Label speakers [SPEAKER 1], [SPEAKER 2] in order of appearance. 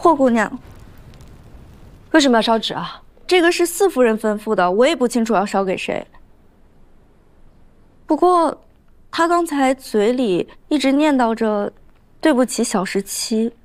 [SPEAKER 1] 霍姑娘，
[SPEAKER 2] 为什么要烧纸啊？
[SPEAKER 1] 这个是四夫人吩咐的，我也不清楚要烧给谁。不过，她刚才嘴里一直念叨着“对不起，小17”。